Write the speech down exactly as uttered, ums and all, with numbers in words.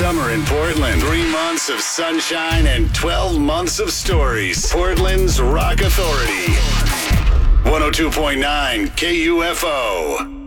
summer in Portland. Three months of sunshine and twelve months of stories. Portland's Rock Authority. one oh two point nine K U F O.